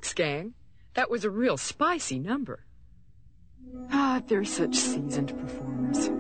Thanks, gang. That was a real spicy number. Ah, they're such seasoned performers.